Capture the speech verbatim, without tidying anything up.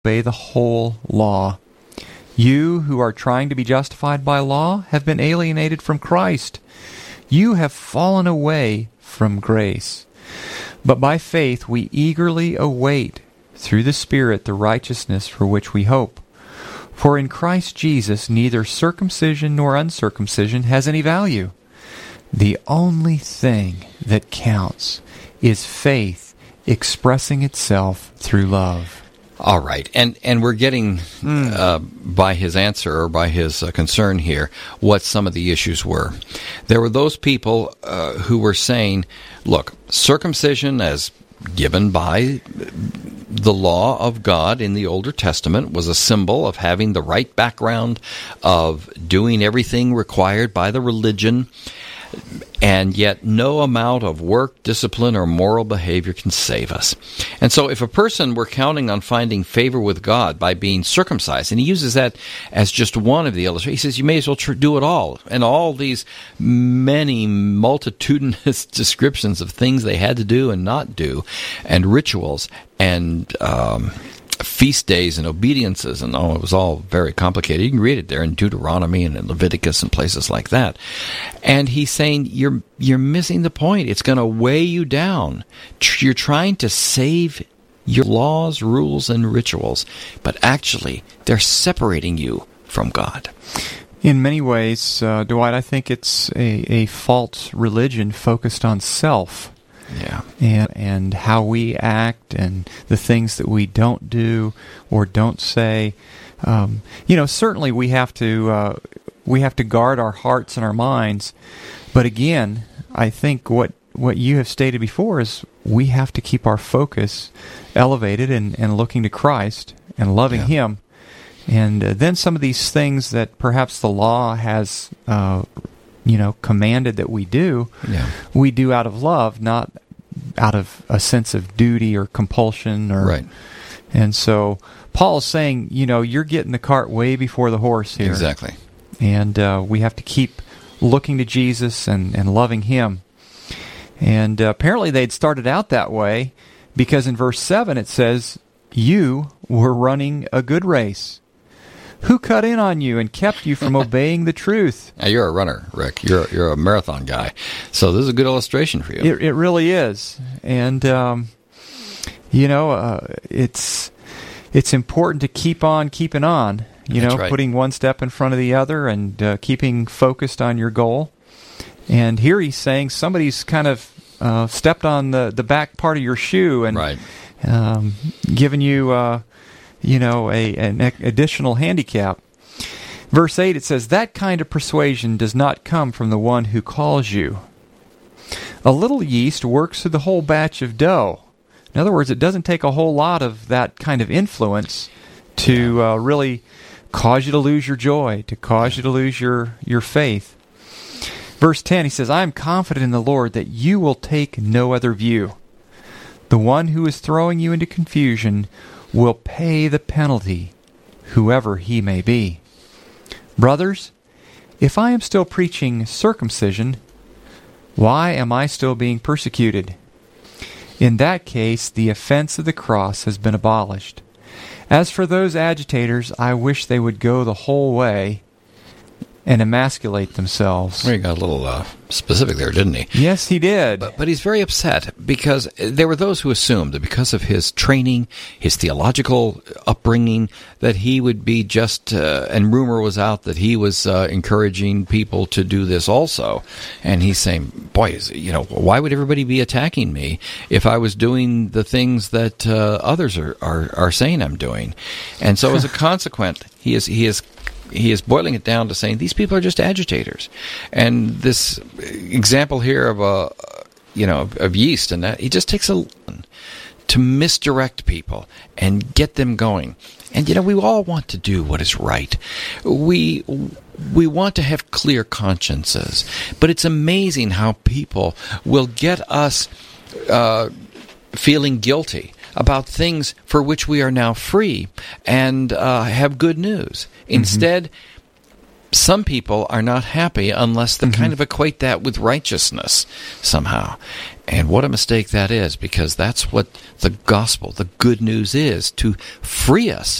obey the whole law. You who are trying to be justified by law have been alienated from Christ. You have fallen away from grace. But by faith we eagerly await, through the Spirit, the righteousness for which we hope. For in Christ Jesus neither circumcision nor uncircumcision has any value. The only thing that counts is faith expressing itself through love. All right, and and we're getting, mm. uh, by his answer or by his uh, concern here, what some of the issues were. There were those people uh, who were saying, look, circumcision as given by the law of God in the Older Testament was a symbol of having the right background, of doing everything required by the religion, and yet no amount of work, discipline, or moral behavior can save us. And so if a person were counting on finding favor with God by being circumcised, and he uses that as just one of the illustrations, he says you may as well tr- do it all. And all these many multitudinous descriptions of things they had to do and not do, and rituals, and um feast days and obediences, and oh, it was all very complicated. You can read it there in Deuteronomy and in Leviticus and places like that. And he's saying you're you're missing the point. It's going to weigh you down. You're trying to save your laws, rules, and rituals, but actually they're separating you from God. In many ways, uh, Dwight, I think it's a, a false religion focused on self. Yeah, and and how we act and the things that we don't do or don't say. Um, you know, certainly we have to uh, we have to guard our hearts and our minds. But again, I think what what you have stated before is we have to keep our focus elevated and, and looking to Christ and loving yeah. Him. And uh, then some of these things that perhaps the law has Uh, you know, commanded that we do, yeah. we do out of love, not out of a sense of duty or compulsion. Or, right. And so Paul's saying, you know, you're getting the cart way before the horse here. Exactly. And uh, we have to keep looking to Jesus and, and loving Him. And uh, apparently they'd started out that way because in verse seven it says, you were running a good race. Who cut in on you and kept you from obeying the truth? Now, you're a runner, Rick. You're you're a marathon guy. So this is a good illustration for you. It, it really is. And, um, you know, uh, it's it's important to keep on keeping on, you That's know, right. putting one step in front of the other and uh, keeping focused on your goal. And here he's saying somebody's kind of uh, stepped on the, the back part of your shoe and right. um, given you... Uh, you know, a an additional handicap. Verse eight, it says, that kind of persuasion does not come from the one who calls you. A little yeast works through the whole batch of dough. In other words, it doesn't take a whole lot of that kind of influence to uh, really cause you to lose your joy, to cause you to lose your, your faith. Verse ten, he says, I am confident in the Lord that you will take no other view. The one who is throwing you into confusion will pay the penalty, whoever he may be. Brothers, if I am still preaching circumcision, why am I still being persecuted? In that case, the offense of the cross has been abolished. As for those agitators, I wish they would go the whole way and emasculate themselves. Well, he got a little uh, specific there, didn't he? Yes, he did. But, but he's very upset because there were those who assumed that because of his training, his theological upbringing, that he would be just, uh, and rumor was out that he was uh, encouraging people to do this also. And he's saying, boy, is, you know, why would everybody be attacking me if I was doing the things that uh, others are, are, are saying I'm doing? And so as a consequence, he is he is He is boiling it down to saying these people are just agitators, and this example here of a, you know, of yeast and that he just takes a to misdirect people and get them going. And you know, we all want to do what is right. We we want to have clear consciences, but it's amazing how people will get us uh, feeling guilty about things for which we are now free and uh, have good news. Instead, some people are not happy unless they mm-hmm. kind of equate that with righteousness somehow. And what a mistake that is, because that's what the gospel, the good news is, to free us